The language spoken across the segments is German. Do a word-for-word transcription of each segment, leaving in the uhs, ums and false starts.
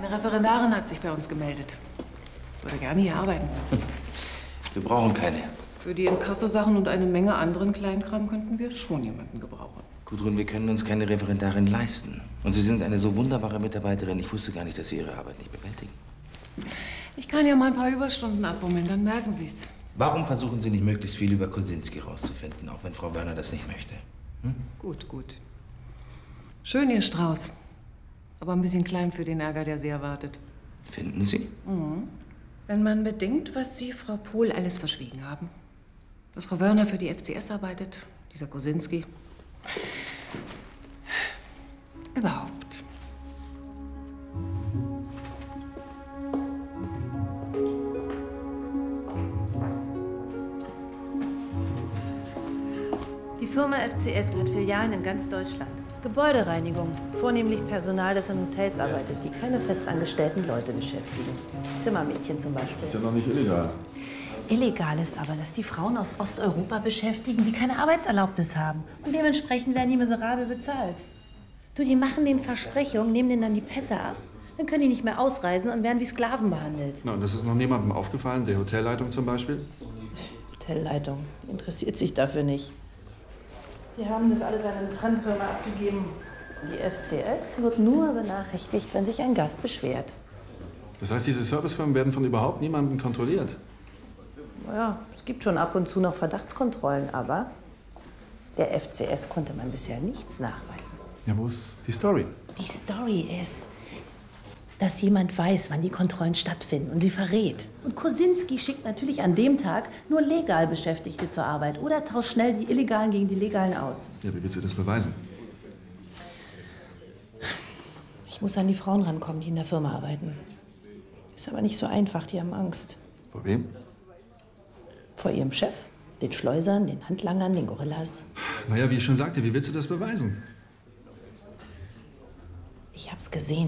Eine Referendarin hat sich bei uns gemeldet. Würde gerne hier arbeiten. Wir brauchen keine. Für die Inkassosachen und eine Menge anderen Kleinkram könnten wir schon jemanden gebrauchen. Gudrun, wir können uns keine Referendarin leisten. Und Sie sind eine so wunderbare Mitarbeiterin. Ich wusste gar nicht, dass Sie Ihre Arbeit nicht bewältigen. Ich kann ja mal ein paar Überstunden abbummeln, dann merken Sie es. Warum versuchen Sie nicht, möglichst viel über Kosinski rauszufinden, auch wenn Frau Wörner das nicht möchte? Hm? Gut, gut. Schön, Ihr Strauß. Aber ein bisschen klein für den Ärger, der Sie erwartet. Finden Sie? Mhm. Wenn man bedenkt, was Sie Frau Pohl alles verschwiegen haben. Dass Frau Wörner für die F C S arbeitet, dieser Kosinski. Überhaupt. Die Firma F C S hat Filialen in ganz Deutschland. Gebäudereinigung, vornehmlich Personal, das in Hotels arbeitet, die keine festangestellten Leute beschäftigen. Zimmermädchen zum Beispiel. Das ist ja noch nicht illegal. Illegal ist aber, dass die Frauen aus Osteuropa beschäftigen, die keine Arbeitserlaubnis haben. Und dementsprechend werden die miserabel bezahlt. Du, die machen den Versprechungen, nehmen denen dann die Pässe ab. Dann können die nicht mehr ausreisen und werden wie Sklaven behandelt. Na, und das ist noch niemandem aufgefallen, der Hotelleitung zum Beispiel? Hotelleitung interessiert sich dafür nicht. Die haben das alles an eine Fremdfirma abgegeben. Die F C S wird nur benachrichtigt, wenn sich ein Gast beschwert. Das heißt, diese Servicefirmen werden von überhaupt niemandem kontrolliert? Ja, es gibt schon ab und zu noch Verdachtskontrollen, aber der F C S konnte man bisher nichts nachweisen. Ja, wo ist die Story? Die Story ist, dass jemand weiß, wann die Kontrollen stattfinden und sie verrät. Und Kosinski schickt natürlich an dem Tag nur legal Beschäftigte zur Arbeit oder tauscht schnell die Illegalen gegen die Legalen aus. Ja, wie willst du das beweisen? Ich muss an die Frauen rankommen, die in der Firma arbeiten. Ist aber nicht so einfach, die haben Angst. Vor wem? Vor ihrem Chef, den Schleusern, den Handlangern, den Gorillas. Naja, wie ich schon sagte, wie willst du das beweisen? Ich hab's gesehen.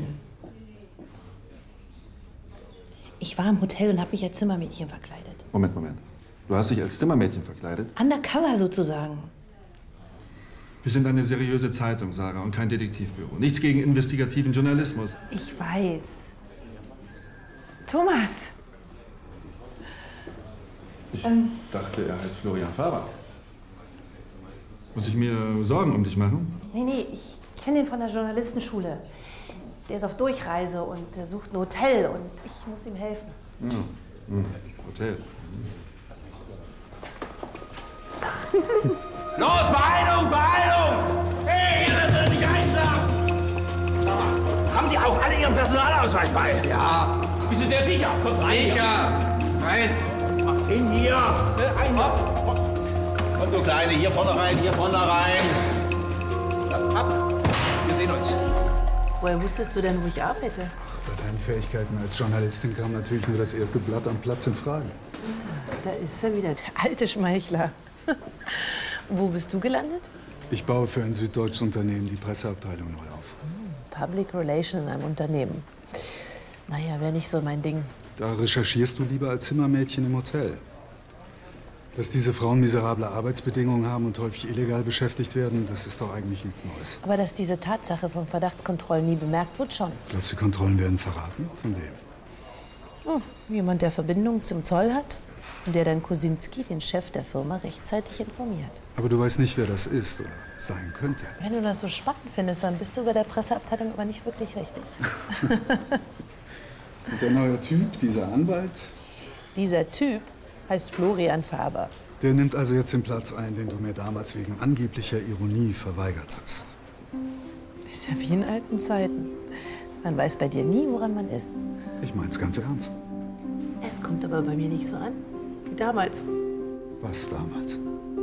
Ich war im Hotel und habe mich als Zimmermädchen verkleidet. Moment, Moment. Du hast dich als Zimmermädchen verkleidet? Undercover sozusagen. Wir sind eine seriöse Zeitung, Sarah, und kein Detektivbüro. Nichts gegen investigativen Journalismus. Ich weiß. Thomas. Ich ähm. dachte, er heißt Florian Faber. Muss ich mir Sorgen um dich machen? Nee, nee, ich kenne ihn von der Journalistenschule. Der ist auf Durchreise und der sucht ein Hotel und ich muss ihm helfen. Hm. Hm. Hotel. Los, Beeilung, Beeilung! Hey, ihr werdet nicht einschlafen! Sag mal, haben die auch alle ihren Personalausweis bei? Ja. Bist du dir sicher? Kommt rein. Sicher. Rein. Mach hin hier. Ein Hopp. Komm, du Kleine, hier vorne rein, hier vorne rein. Ja, ab. Wir sehen uns. Woher wusstest du denn, wo ich arbeite? Bei deinen Fähigkeiten als Journalistin kam natürlich nur das erste Blatt am Platz in Frage. Da ist er wieder, der alte Schmeichler. Wo bist du gelandet? Ich baue für ein süddeutsches Unternehmen die Presseabteilung neu auf. Public Relation in einem Unternehmen. Naja, wäre nicht so mein Ding. Da recherchierst du lieber als Zimmermädchen im Hotel. Dass diese Frauen miserable Arbeitsbedingungen haben und häufig illegal beschäftigt werden, das ist doch eigentlich nichts Neues. Aber dass diese Tatsache von Verdachtskontrollen nie bemerkt wird, schon. Glaubst du, die Kontrollen werden verraten? Von wem? Hm, jemand, der Verbindung zum Zoll hat und der dann Kosinski, den Chef der Firma, rechtzeitig informiert. Aber du weißt nicht, wer das ist oder sein könnte. Wenn du das so spannend findest, dann bist du bei der Presseabteilung aber nicht wirklich richtig. Und der neue Typ, dieser Anwalt? Dieser Typ heißt Florian Faber. Der nimmt also jetzt den Platz ein, den du mir damals wegen angeblicher Ironie verweigert hast. Ist ja wie in alten Zeiten. Man weiß bei dir nie, woran man ist. Ich mein's ganz ernst. Es kommt aber bei mir nicht so an wie damals. Was damals?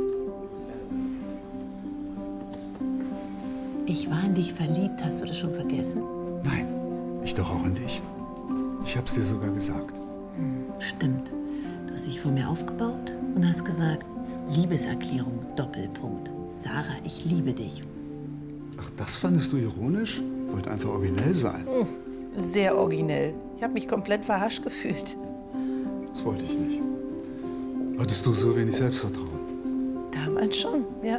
Ich war in dich verliebt. Hast du das schon vergessen? Nein, ich doch auch in dich. Ich hab's dir sogar gesagt. Hm, stimmt. Du hast dich vor mir aufgebaut und hast gesagt, Liebeserklärung, Doppelpunkt. Sarah, ich liebe dich. Ach, das fandest du ironisch? Wollte einfach originell sein. Hm, sehr originell. Ich habe mich komplett verarscht gefühlt. Das wollte ich nicht. Hattest du so wenig Selbstvertrauen? Damals schon, ja.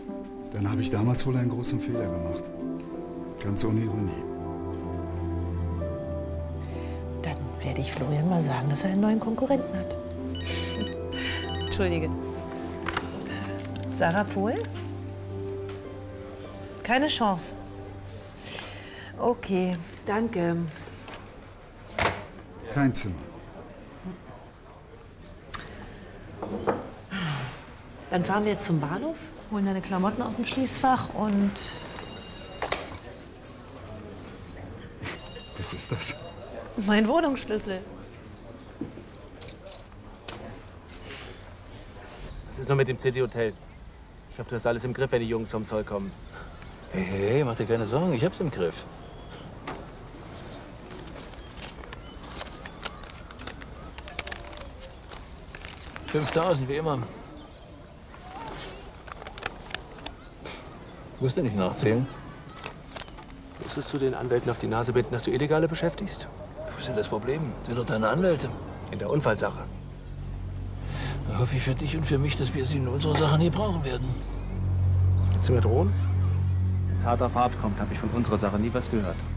Dann habe ich damals wohl einen großen Fehler gemacht. Ganz ohne Ironie. werde ich Florian mal sagen, dass er einen neuen Konkurrenten hat. Entschuldige. Sarah Pohl? Keine Chance. Okay, danke. Kein Zimmer. Dann fahren wir jetzt zum Bahnhof, holen deine Klamotten aus dem Schließfach und... Was ist das? mein Wohnungsschlüssel. Was ist noch mit dem City-Hotel? Ich hoffe, du hast alles im Griff, wenn die Jungs vom Zoll kommen. Hey, hey, mach dir keine Sorgen, ich hab's im Griff. fünftausend, wie immer. Musst du nicht nachzählen? Musstest du den Anwälten auf die Nase binden, dass du Illegale beschäftigst? Wo ist denn das Problem? Sind doch deine Anwälte. In der Unfallsache. Da hoffe ich für dich und für mich, dass wir sie in unserer Sache nie brauchen werden. Willst du mir drohen? Wenn es hart auf hart kommt, habe ich von unserer Sache nie was gehört.